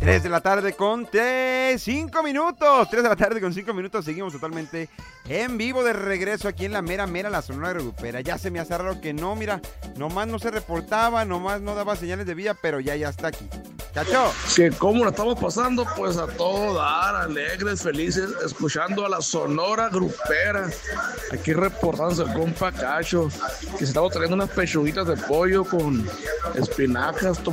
3 de la tarde con 5 minutos. 3 de la tarde con 5 minutos. Seguimos totalmente en vivo de regreso aquí en la mera, la Sonora Grupera. Ya se me hace raro que no, mira, nomás no se reportaba, nomás no daba señales de vida, pero ya está aquí. ¡Chacho! Que cómo la estamos pasando, pues a todo dar, alegres, felices, escuchando a la Sonora Grupera. Aquí reportándose el compa Cacho, que se estaba trayendo unas pechuguitas de pollo con espinacas,